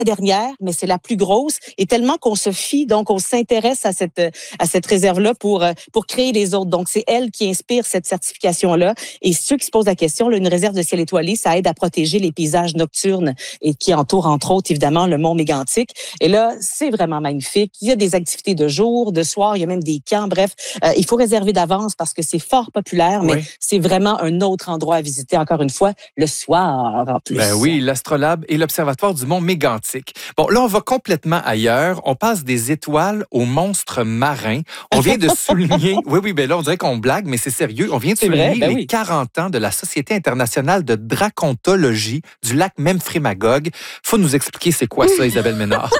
dernière, mais c'est la plus grosse. Et tellement qu'on se fie, donc on s'intéresse à cette réserve-là pour créer les autres. Donc, c'est elle qui inspire cette certification-là. Et ceux qui se posent la question, là, une réserve de ciel étoilé, ça aide à protéger les paysages nocturnes et qui entourent, entre autres, évidemment, le mont Mégantic. Et là, c'est vraiment magnifique. Il y a des activités de jour, de soir, il y a même des camps. Bref, il faut réserver d'avance parce que c'est fort populaire, mais c'est vraiment un autre endroit à visiter, encore une fois, le soir en plus. Ben oui, l'Astrolabe et l'Observatoire du mont Mégantic. Bon, là, on va complètement ailleurs. On passe des étoiles aux monstres marins. On vient de souligner... Oui, ben là, on dirait qu'on blague, mais c'est sérieux. On vient de souligner les 40 ans de la Société internationale de dracontologie du lac Memphremagog. Faut nous expliquer c'est quoi ça, Isabelle Ménard.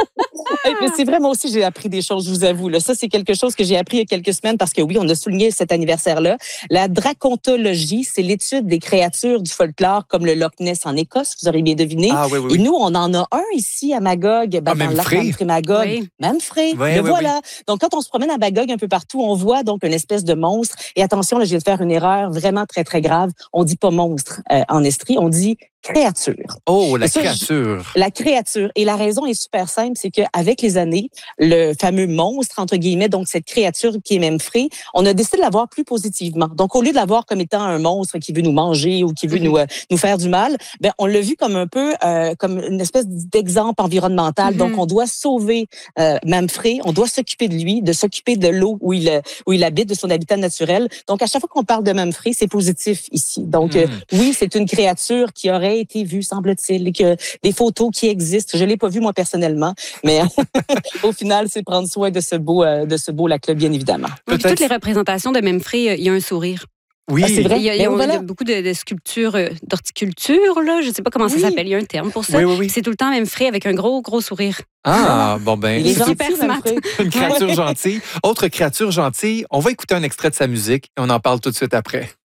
Mais c'est vrai, moi aussi, j'ai appris des choses, je vous avoue. Là. Ça, c'est quelque chose que j'ai appris il y a quelques semaines parce que oui, on a souligné cet anniversaire-là. La dracontologie, c'est l'étude des créatures du folklore comme le Loch Ness en Écosse, vous aurez bien deviné. Ah, oui. Et nous, on en a un ici à Magog, dans le lac Memphremagog. Memphré. Voilà. Donc, quand on se promène à Magog un peu partout, on voit donc une espèce de monstre. Et attention, là, je vais faire une erreur vraiment très, très grave. On dit pas monstre en estrie, on dit créature. Oh, la créature. La créature. Et la raison est super simple, c'est qu'avec les années, le fameux monstre, entre guillemets, donc cette créature qui est Memphré, on a décidé de la voir plus positivement. Donc, au lieu de la voir comme étant un monstre qui veut nous manger ou qui veut nous faire du mal, ben on l'a vu comme un peu comme une espèce d'exemple environnemental. Donc, on doit sauver Memphré, on doit s'occuper de lui, de s'occuper de l'eau où il habite, de son habitat naturel. Donc, à chaque fois qu'on parle de Memphré, c'est positif ici. Donc, oui, c'est une créature qui aurait été vue, semble-t-il, et que des photos qui existent. Je l'ai pas vu moi personnellement, mais au final, c'est prendre soin de ce beau lac-là, bien évidemment. Toutes les représentations de Memphré, il y a un sourire. Oui, c'est vrai. Il y a beaucoup de sculptures d'horticulture, là. Je ne sais pas comment ça s'appelle. Il y a un terme pour ça. Oui. C'est tout le temps Memphré avec un gros, gros sourire. Ah, bon ben. Il est super smart. Une créature gentille. Autre créature gentille, on va écouter un extrait de sa musique et on en parle tout de suite après.